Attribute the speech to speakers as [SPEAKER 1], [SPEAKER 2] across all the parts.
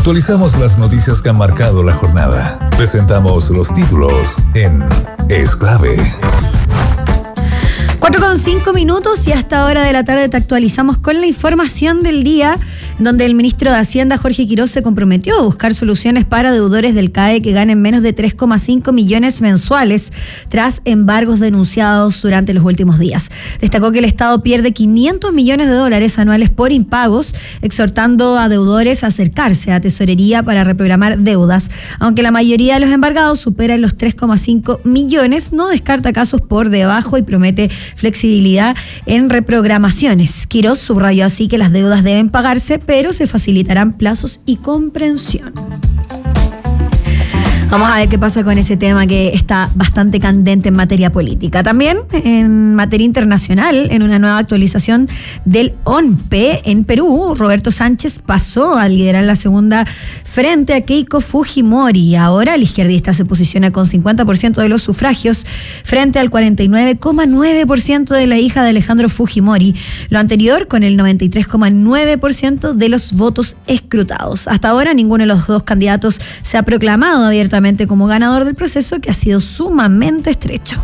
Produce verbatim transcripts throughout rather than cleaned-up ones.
[SPEAKER 1] Actualizamos las noticias que han marcado la jornada. Presentamos los títulos en Es Clave.
[SPEAKER 2] cuatro con cinco minutos y hasta ahora de la tarde te actualizamos con la información del día, donde el ministro de Hacienda, Jorge Quiroz, se comprometió a buscar soluciones para deudores del C A E que ganen menos de tres coma cinco millones mensuales tras embargos denunciados durante los últimos días. Destacó que el Estado pierde quinientos millones de dólares anuales por impagos, exhortando a deudores a acercarse a Tesorería para reprogramar deudas. Aunque la mayoría de los embargados superan los tres coma cinco millones, no descarta casos por debajo y promete flexibilidad en reprogramaciones. Quiroz subrayó así que las deudas deben pagarse, pero se facilitarán plazos y comprensión. Vamos a ver qué pasa con ese tema que está bastante candente en materia política. También en materia internacional, en una nueva actualización del O N P E en Perú, Roberto Sánchez pasó a liderar la segunda frente a Keiko Fujimori. Ahora el izquierdista se posiciona con cincuenta por ciento de los sufragios frente al cuarenta y nueve coma nueve por ciento de la hija de Alejandro Fujimori. Lo anterior con el noventa y tres coma nueve por ciento de los votos escrutados. Hasta ahora ninguno de los dos candidatos se ha proclamado abiertamente como ganador del proceso, que ha sido sumamente estrecho.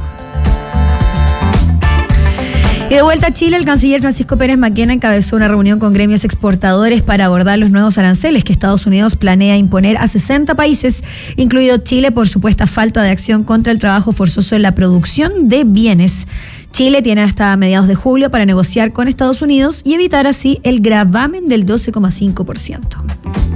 [SPEAKER 2] Y de vuelta a Chile, el canciller Francisco Pérez Maquena encabezó una reunión con gremios exportadores para abordar los nuevos aranceles que Estados Unidos planea imponer a sesenta países, incluido Chile, por supuesta falta de acción contra el trabajo forzoso en la producción de bienes. Chile tiene hasta mediados de julio para negociar con Estados Unidos y evitar así el gravamen del doce coma cinco por ciento.